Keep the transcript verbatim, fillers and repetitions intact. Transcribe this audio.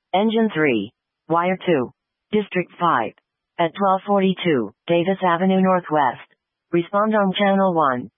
Engine three. Wire two. District five. At twelve forty-two, Davis Avenue Northwest. Respond on Channel one.